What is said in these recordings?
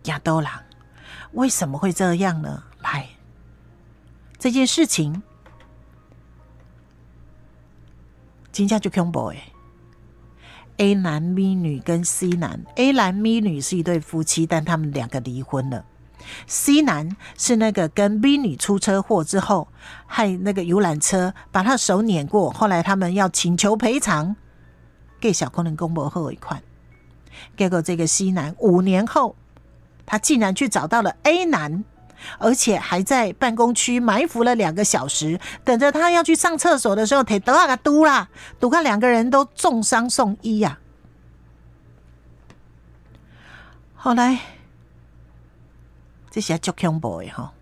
亚多郎，为什么会这样呢？来，这件事情真的就恐怖耶。A 男 B 女跟 C 男 ，A 男 B 女是一对夫妻，但他们两个离婚了。C 男是那个跟 B 女出车祸之后，害那个游览车把他手碾过，后来他们要请求赔偿，给小可能公不好一款。结果这个 C 男5年后，他竟然去找到了 A 男，而且还在办公区埋伏了2个小时，等着他要去上厕所的时候，得得个嘟啦，堵看2个人都重伤送医呀。后来这是很恐怖的哈。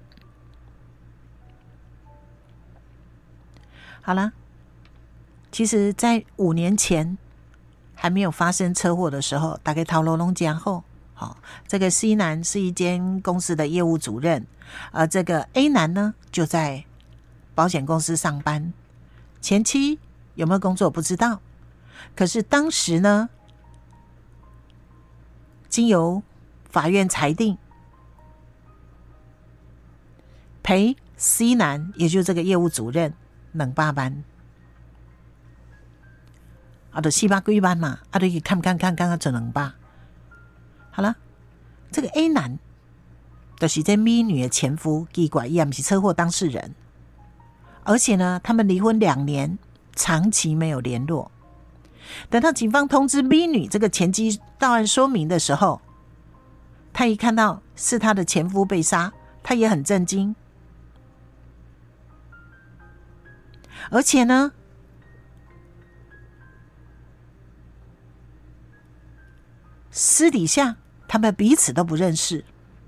好了，其实在5年前还没有发生车祸的时候，大概头路拢讲好。好，这个 C 男是一间公司的业务主任，而这个 A 男呢就在保险公司上班。前妻有没有工作不知道，可是当时呢，经由法院裁定，赔 C 男，也就是这个业务主任200万。就400几万嘛，就去看就200。好了，这个 A 男就是这 B 女的前夫，奇怪，也不是车祸当事人，而且呢，他们离婚2年，长期没有联络。等到警方通知 B 女这个前妻到案说明的时候，他一看到是他的前夫被杀，他也很震惊，而且呢，私底下他们彼此都不认识。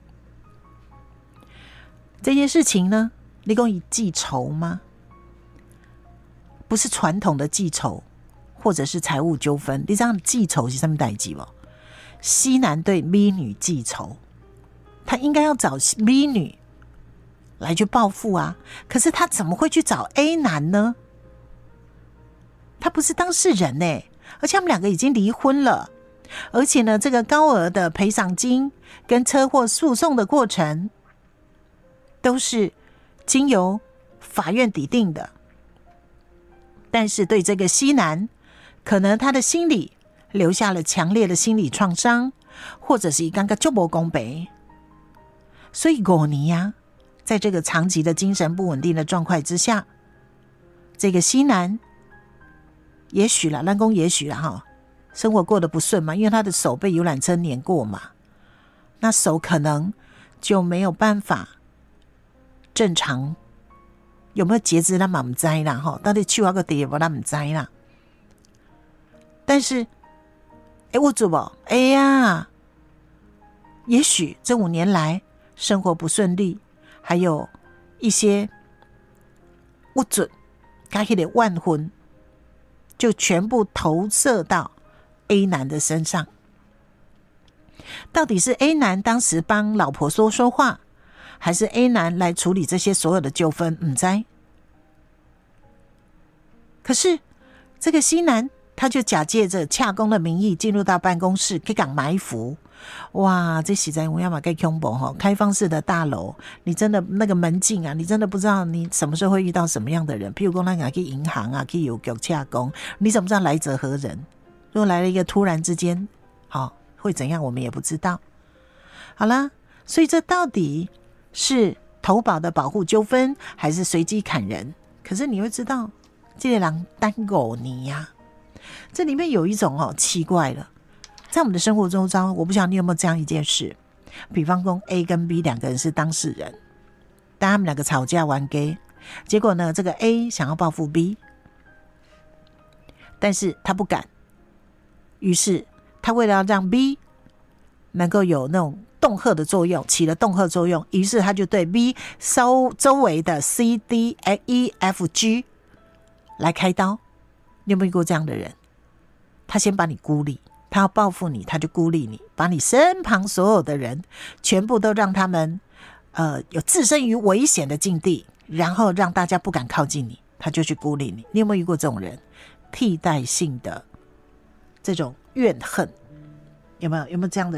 这件事情呢，你说以记仇吗？不是传统的记仇，或者是财务纠纷。你知道记仇是什么代志吗？C 男对 B 女记仇，他应该要找 B 女来去报复啊，可是他怎么会去找 A 男呢？他不是当事人欸，而且他们2个已经离婚了。而且呢，这个高额的赔偿金跟车祸诉讼的过程都是经由法院抵定的。但是对这个 C 男，可能他的心里留下了强烈的心理创伤，或者是刚刚就没公平，所以5年啊，在这个长期的精神不稳定的状况之下，这个 C 男也许啦，咱讲也许啦哈，生活过得不顺嘛，因为他的手被游览车碾过嘛，那手可能就没有办法正常，有没有截肢咱嘛不知啦哈，到底手那个地方咱不知啦。但是，我做不，呀，也许这5年来生活不顺利，还有一些不准，他那个万婚，就全部投射到A 男的身上。到底是 A 男当时帮老婆说话，还是 A 男来处理这些所有的纠纷，不知。可是这个 C 男他就假借着洽公的名义进入到办公室去讲埋伏。哇，这实在有要嘛该恐怖哈！开放式的大楼，你真的那个门禁啊，你真的不知道你什么时候会遇到什么样的人。譬如说，那去银行啊，去邮局洽公，你怎么知道来者何人？如果来了一个突然之间，会怎样？我们也不知道。好啦，所以这到底是投保的保护纠纷，还是随机砍人？可是你会知道，这个人单5年呀，这里面有一种奇怪了。在我们的生活周遭，我不晓得你有没有这样一件事，比方说 A 跟 B 2个人是当事人，但他们2个吵架完 gay， 结果呢，这个 A 想要报复 B， 但是他不敢，于是他为了要让 B 能够有那种恫吓的作用，起了恫吓作用，于是他就对 B 周围的 C、D、E、F、G 来开刀。你有没有遇过这样的人？他先把你孤立，他要报复你，他就孤立你，把你身旁所有的人全部都让他们有置身于危险的境地，然后让大家不敢靠近你，他就去孤立你。你有没有遇过这种人？替代性的这种怨恨，有没有这样的